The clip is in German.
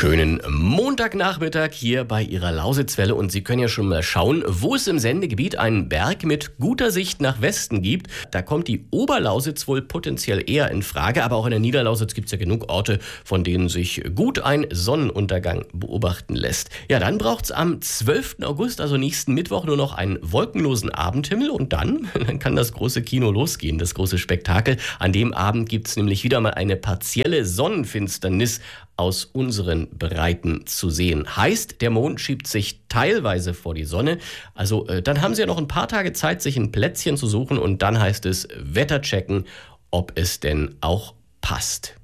Schönen Montagnachmittag hier bei Ihrer Lausitzwelle und Sie können ja schon mal schauen, wo es im Sendegebiet einen Berg mit guter Sicht nach Westen gibt. Da kommt die Oberlausitz wohl potenziell eher in Frage, aber auch in der Niederlausitz gibt es ja genug Orte, von denen sich gut ein Sonnenuntergang beobachten lässt. Ja, dann braucht es am 12. August, also nächsten Mittwoch, nur noch einen wolkenlosen Abendhimmel und dann kann das große Kino losgehen, das große Spektakel. An dem Abend gibt es nämlich wieder mal eine partielle Sonnenfinsternis aus unseren Breiten zu sehen. Heißt, der Mond schiebt sich teilweise vor die Sonne. Also dann haben Sie ja noch ein paar Tage Zeit, sich ein Plätzchen zu suchen und dann heißt es Wetter checken, ob es denn auch passt.